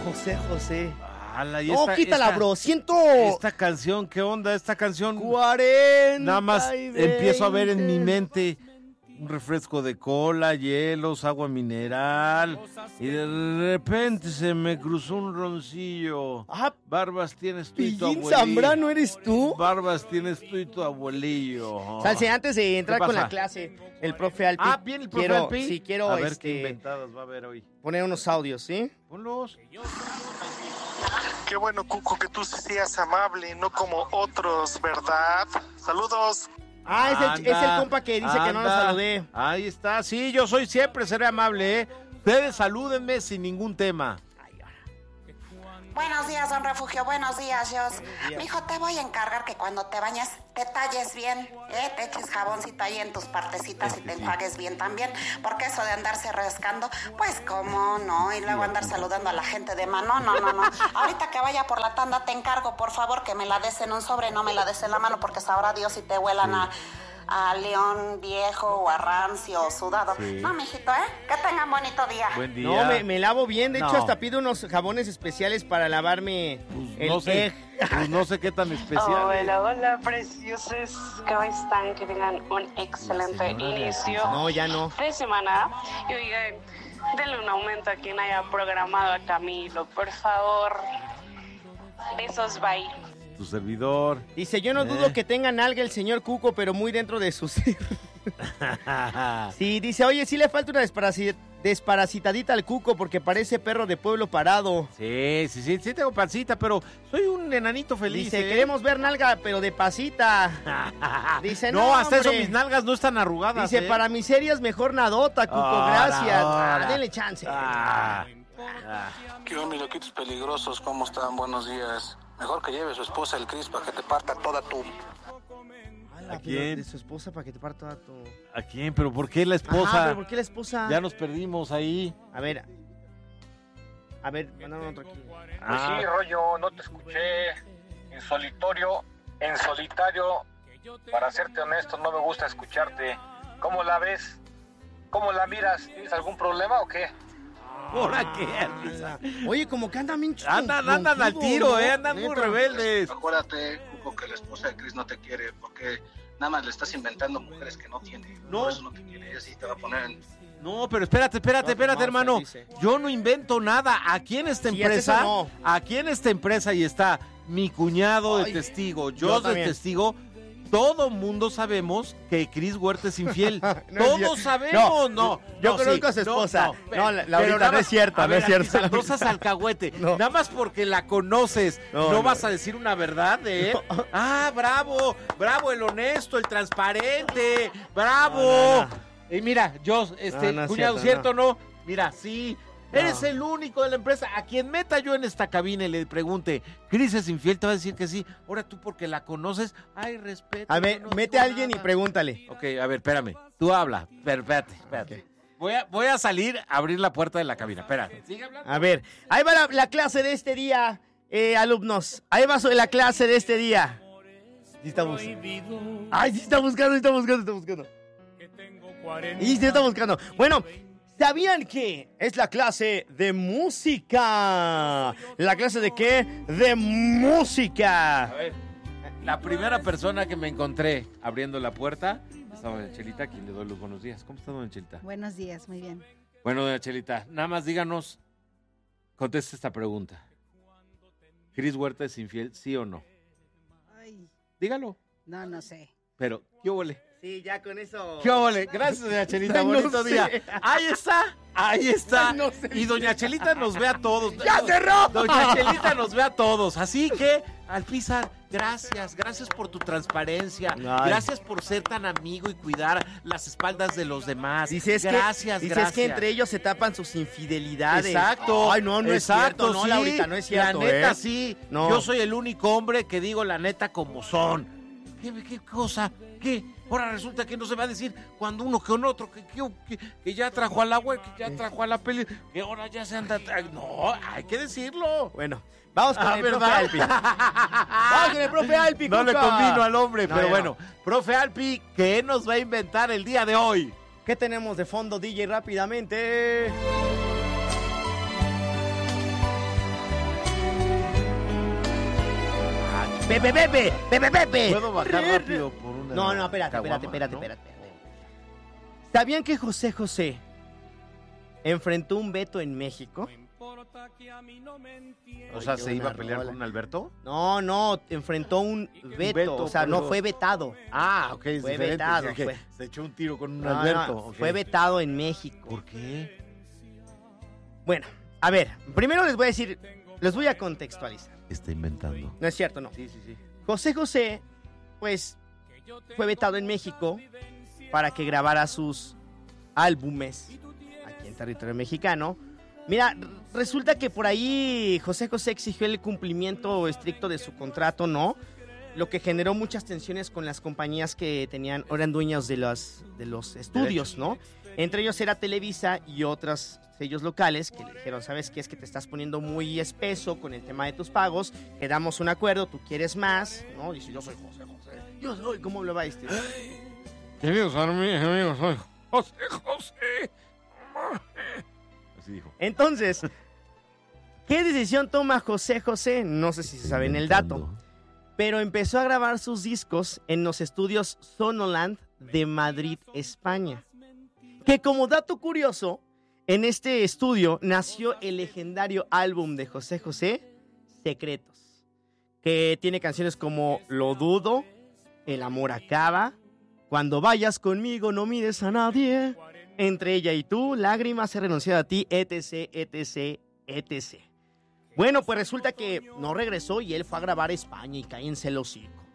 José. Ala, No, quítala, bro. Esta canción, ¿qué onda? Esta canción 40. nada más y empiezo a ver en mi 20. mente un refresco de cola, hielos, agua mineral, y de repente se me cruzó un roncillo. Ah, Barbas tienes tú y tu Pillín abuelillo. Zambrano, ¿eres tú? Barbas tienes tú y tu abuelillo. Salse, antes de entrar ¿Qué con pasa? la clase, el profe Alpi. Ah, bien, el profe quiero, Alpi. Sí, quiero a ver qué inventadas va a haber hoy. poner unos audios, ¿sí? Ponlos. Qué bueno, Cuco, que tú seas amable, no como otros, ¿verdad? Saludos. Ah, es el compa que dice que no lo saludé. Ahí está, sí, yo soy siempre, seré amable, ¿eh? Ustedes salúdenme sin ningún tema. Buenos días, don Refugio. Buenos días, Jos. Mijo, te voy a encargar que cuando te bañes te talles bien, te eches jaboncito ahí en tus partecitas y te enjuagues bien también, porque eso de andarse rascando, pues cómo no, y luego andar saludando a la gente de mano, no. Ahorita que vaya por la tanda te encargo, por favor, que me la des en un sobre, no me la des en la mano, porque sabrá Dios si te huelan a león viejo o a rancio o sudado. Sí. No, mijito, que tengan bonito día. Buen día. No, me lavo bien. De hecho, No. hasta pido unos jabones especiales para lavarme el no sé, egg. pues no sé qué tan especial. Hola, preciosos. ¿Cómo están? Que tengan un excelente inicio No, ya no. de semana. Y oigan, denle un aumento a quien haya programado a Camilo, por favor. Besos, bye. Tu servidor. Dice, yo no dudo que tenga nalga el señor Cuco, pero muy dentro de sus... Sí, dice, oye, sí le falta una desparasitadita al Cuco porque parece perro de pueblo parado. Sí tengo pancita, pero soy un enanito feliz. Dice, queremos ver nalga, pero de pasita. Dice, no, hasta hombre. eso mis nalgas no están arrugadas. Dice, para mis series mejor nadota, Cuco, Ahora, gracias. ahora. Denle chance. ¿Qué onda, mis loquitos peligrosos? ¿Cómo están? Buenos días. Mejor que lleve a su esposa el Cris para que te parta toda tu... ¿A quién? De su esposa para que te parta toda tu... ¿A quién? ¿Pero por qué la Ajá, esposa? pero ¿por qué la esposa? Ya nos perdimos ahí. A ver, mandaron otro aquí. Pues sí, rollo, no te escuché en solitario, para serte honesto, no me gusta escucharte. ¿Cómo la ves? ¿Cómo la miras? ¿Tienes algún problema o qué? ¿Ahora qué, Risa? Oye, como que andan bien Andan al tiro, andan muy Neta. rebeldes. Acuérdate, Cuco, que la esposa de Cris no te quiere porque nada más le estás inventando mujeres que no tiene. No. Por eso no te quiere. Ella sí te va a poner en... No, pero espérate, hermano. dice. Yo no invento nada. Aquí en esta Sí, empresa, eso no. aquí en esta empresa y está mi cuñado de testigo, yo de también. testigo. Todo mundo sabemos que Cris Huerta es infiel. No es Todos cierto. sabemos, no. Yo no, conozco sí, a su esposa. No, la pero ahorita nada no es más- cierto, a no ver, es cierto. aquí no seas alcahuete. No. Nada más porque la conoces, No, no no. vas a decir una verdad de él. Ah, bravo, el honesto, el transparente, bravo. No. Y mira, yo, No, no es cuñado, cierto, ¿cierto o no? Mira, sí. Eres el único de la empresa. A quien meta yo en esta cabina y le pregunte, ¿Cris es infiel? Te va a decir que sí. Ahora tú porque la conoces, ay, respeto. A ver, yo no mete digo a alguien y nada. pregúntale. Ok, a ver, espérame. Tú habla. Espérate. Voy a salir a abrir la puerta de la cabina. Espérate. Sigue hablando. A ver, ahí va la clase de este día, alumnos. Ahí va la clase de este día. Sí está buscando. Ay, sí está buscando. Y sí está buscando. Bueno, ¿sabían que es la clase de música? ¿La clase de qué? De música. A ver, la primera persona que me encontré abriendo la puerta estaba doña Chelita, a quien le doy los buenos días. ¿Cómo está doña Chelita? Buenos días, muy bien. Bueno, doña Chelita, nada más díganos, conteste esta pregunta. ¿Cris Huerta es infiel, sí o no? Ay, Dígalo. no sé. Pero, ¿qué óvole? Sí, ya con eso. ¿Qué óvole? Gracias, doña Chelita, Ay, no bonito sé. día. Ahí está. Ay, no sé. Y doña Chelita nos ve a todos. ¡Ya cerró! Doña Chelita nos ve a todos. Así que, Alpizar, gracias por tu transparencia. Ay. Gracias por ser tan amigo y cuidar las espaldas de los demás. Dice, es gracias. es que entre ellos se tapan sus infidelidades. Exacto. Ay, no es cierto. No, sí. Laurita, no es cierto. La neta, ¿eh? sí. No. Yo soy el único hombre que digo la neta como son. ¿Qué cosa? ¿Qué? Ahora resulta que no se va a decir cuando uno con otro, que ya trajo al agua, que ya trajo a la peli, que ahora ya se anda... No, hay que decirlo. Bueno, vamos con el profe ¿verdad? Alpi. Vamos con el profe Alpi, No le Cuca. convino al hombre, No, pero ya bueno. Profe Alpi, ¿qué nos va a inventar el día de hoy? ¿Qué tenemos de fondo, DJ, rápidamente? Pepe. ¿Puedo bajar rápido por una No, espérate. caguama, ¿Sabían que José José enfrentó un veto en México? O sea, Ay, ¿se qué iba a una pelear rola. con Alberto? No, enfrentó un veto, veto, o sea, por no eso. fue vetado. Ah, ok, es Fue diferente. vetado, Es que fue. se echó un tiro con un No, Alberto. no, ok. fue vetado en México. ¿Por qué? Bueno, a ver, primero les voy a contextualizar. Está inventando. No es cierto, no. Sí. José José, pues, fue vetado en México para que grabara sus álbumes aquí en territorio mexicano. Mira, resulta que por ahí José José exigió el cumplimiento estricto de su contrato, ¿no? Lo que generó muchas tensiones con las compañías que eran dueñas de los estudios, ¿no? Entre ellos era Televisa y otros sellos locales que le dijeron, ¿sabes qué? Es que te estás poniendo muy espeso con el tema de tus pagos, quedamos un acuerdo, tú quieres más, ¿no? Dice, yo soy José José, yo soy, ¿cómo lo va este? Queridos amigos, soy José José. Así dijo. Entonces, ¿qué decisión toma José José? No sé si se sabe en el dato, pero empezó a grabar sus discos en los estudios Sonoland de Madrid, España. Que como dato curioso, en este estudio nació el legendario álbum de José José, Secretos, que tiene canciones como Lo dudo, El amor acaba, Cuando vayas conmigo no mires a nadie, Entre ella y tú, Lágrimas, He renunciado a ti, etc. Bueno, pues resulta que no regresó y él fue a grabar a España y cállense el hocico.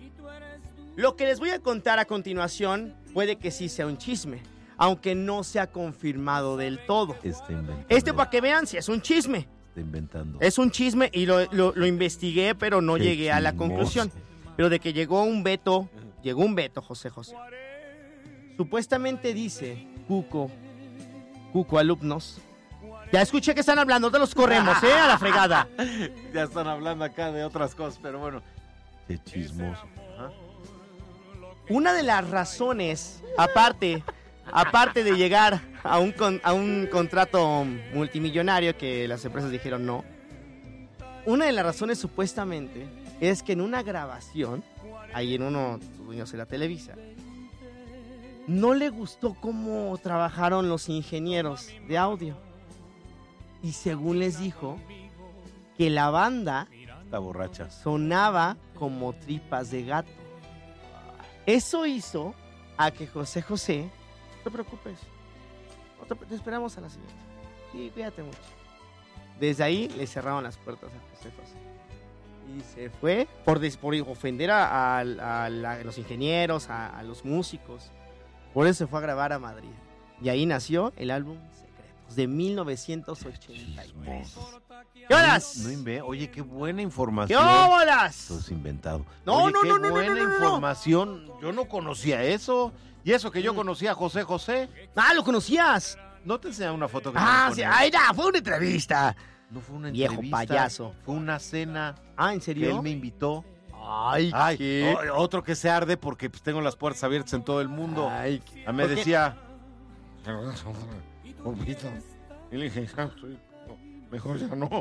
Lo que les voy a contar a continuación puede que sí sea un chisme, aunque no se ha confirmado del todo. Está inventando. Para que vean si es un chisme. Está inventando. Es un chisme y lo investigué, pero no Qué llegué a la chismoso. conclusión. Pero de que llegó un veto, José José. Supuestamente dice Cuco alumnos. Ya escuché que están hablando, te los corremos, a la fregada. Ya están hablando acá de otras cosas, pero bueno. Qué chismoso. Ajá. Una de las razones, aparte de llegar a un contrato multimillonario que las empresas dijeron no, una de las razones supuestamente es que en una grabación, ahí en uno de los dueños de la Televisa, no le gustó cómo trabajaron los ingenieros de audio. Y según les dijo, que la banda Está borracha. sonaba como tripas de gato. Eso hizo a que José José, no te preocupes, te esperamos a la siguiente. Sí, cuídate mucho. Desde ahí le cerraron las puertas a José José. Y se fue por ofender a los ingenieros, a los músicos. Por eso se fue a grabar a Madrid. Y ahí nació el álbum Secretos de 1983. ¿Qué horas? Oye, qué buena información. ¿Qué óbolas? Todo es inventado. No, Oye, no, qué no, no, buena no, no, no. información. Yo no conocía eso. Y eso que yo conocía a José José. Ah, ¿lo conocías? ¿No te enseñé una foto que Ah, me sí, pone? ay, no, fue una entrevista. No fue una Viejo entrevista. payaso. Fue una cena Ah, ¿en que serio? él me invitó. Ay, Ay, ¿qué? otro que se arde porque pues, tengo las puertas abiertas en todo el mundo. Ay, Me ¿por qué? decía... Y le dije, mejor ya no.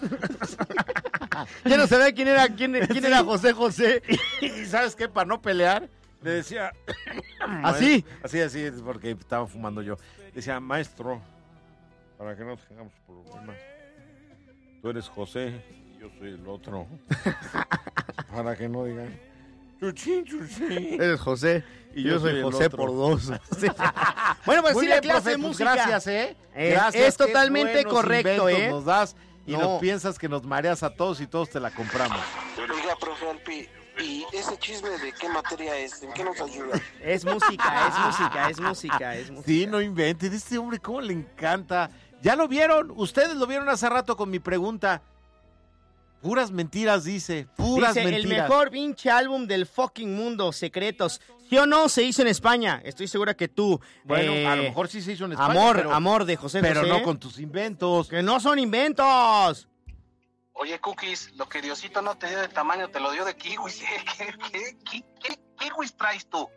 Ya no sabía quién era José José. Y ¿sabes qué? Para no pelear, le decía... ¿Así? Así, porque estaba fumando yo. Decía, maestro, para que no tengamos problemas, tú eres José y yo soy el otro. Para que no digan, chuchín. Eres José y yo soy el José otro. por dos. Sí. Bueno, pues Muy sí, bien, la clase profe, de pues música. gracias, Es Qué totalmente buenos correcto, inventos nos das y No. nos piensas que nos mareas a todos y todos te la compramos. Oiga, profe Alpi, ¿y ese chisme de qué materia es? ¿En qué nos ayuda? Es música. Sí, no inventes. Este hombre, ¿cómo le encanta? ¿Ya lo vieron? Ustedes lo vieron hace rato con mi pregunta. Puras mentiras, dice. Puras Dice, mentiras. el mejor pinche álbum del fucking mundo, Secretos. ¿Sí o no? Se hizo en España. Estoy segura que tú. Bueno, a lo mejor sí se hizo en España. Amor de José pero José. no con tus inventos. Que no son inventos. Oye, Cookies, lo que Diosito no te dio de tamaño, te lo dio de kiwis. ¿Qué kiwis traes tú?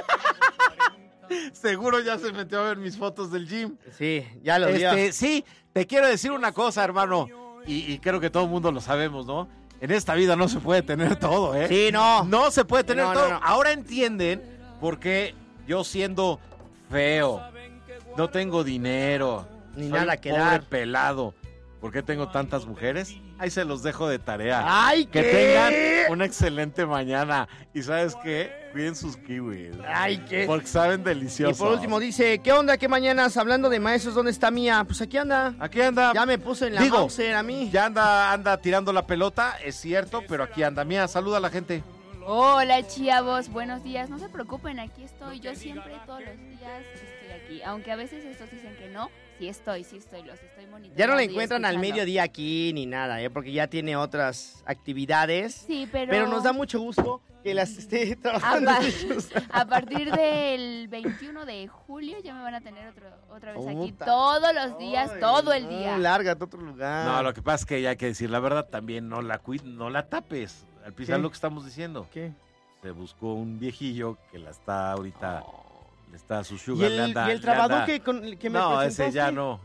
Seguro ya se metió a ver mis fotos del gym. Sí, ya lo vio. Sí, te quiero decir una cosa, hermano. Y creo que todo el mundo lo sabemos, ¿no? En esta vida no se puede tener todo, ¿eh? Sí, no. No se puede tener No, todo. no. Ahora entienden por qué yo siendo feo, no tengo dinero, Ni soy nada que pobre dar. pelado. ¿Por qué tengo tantas mujeres? Ahí se los dejo de tarea. ¡Ay, Que qué! tengan una excelente mañana. Y ¿sabes qué? Cuiden sus kiwis. ¡Ay, qué! Porque saben Y delicioso. por último dice, ¿qué onda? ¿Qué mañanas? Hablando de maestros, ¿dónde está Mía? Pues aquí anda. Aquí anda. Ya me puso en la Digo, Mauser a mí. Ya anda tirando la pelota, es cierto, pero aquí anda. Mía, saluda a la gente. Hola, chavos, buenos días. No se preocupen, aquí estoy. Yo siempre, todos los días, estoy aquí. Aunque a veces estos dicen que no, sí estoy, los estoy monitoreando. Ya no la y encuentran al escuchando. mediodía aquí ni nada, porque ya tiene otras actividades. Sí, Pero nos da mucho gusto que las esté trabajando. A partir del 21 de julio ya me van a tener otra vez aquí Puta. todos los días, todo el día. Lárgate a otro lugar. No, lo que pasa es que ya hay que decir la verdad, también no la tapes. Al pisar ¿Qué? lo que estamos diciendo. ¿Qué? Se buscó un viejillo que la está ahorita, le está su ¿Y sugar, le el, anda. y el le trabadón anda- que me No, presentaste? ese ya no.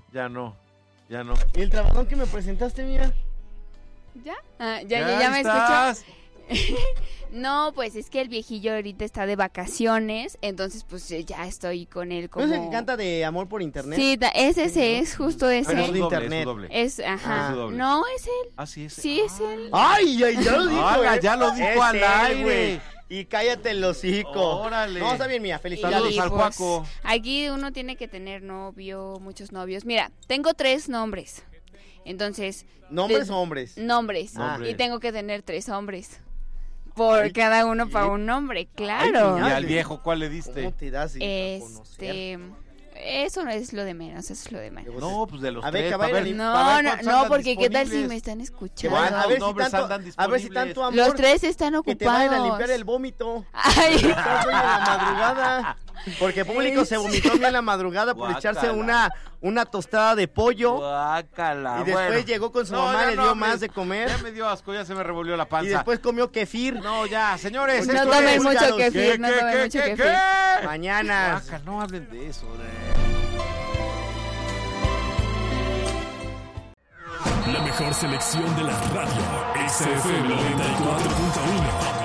¿Y el trabadón que me presentaste, Mía? ¿Ya? Ya me estás. escuchó. No, pues es que el viejillo ahorita está de vacaciones, entonces pues ya estoy con él como... ¿No es el que canta de Amor por Internet? Sí, es justo ese. Pero es de doble, internet. es doble. Es, ajá. Es su doble. No, es él. Ah, sí, es. Sí, es él. ¡Ay, ya lo dijo! Hola, ya lo dijo Es al él, aire. güey. Y cállate el hocico. Órale. No, está bien, Mía, felicidades. Saludos al pues, Juaco. aquí uno tiene que tener novio, muchos novios. Mira, tengo 3 nombres. Entonces... ¿Nombres o hombres? Nombres. Nombres. Y tengo que tener 3 hombres. Por cada uno para un nombre, claro. ¿Y al viejo cuál le diste? ¿Cómo te das a conocer? Eso no es lo de menos, eso es lo de menos. No, pues de los A ver, tres. caballero, No, porque qué tal si me están escuchando. A ver, nombres si tanto, andan a ver si disponibles? tanto amor Los 3 están que te vayan a ocupados. limpiar el vómito. Ay. Estás hoy en la madrugada. Porque público se vomitó bien en la madrugada por echarse una tostada de pollo. Guácala. Y después Bueno. llegó con su No, mamá, ya le no, dio hombre. más de comer. Ya me dio asco, ya se me revolvió la panza. Y después comió kefir. No, ya, señores. No esto tomen es- mucho kefir, ¿Qué, no qué, tomen qué, mucho qué, kefir. qué? Mañana. Guácala, no hablen de eso. La mejor selección de la radio. XFM 94.1.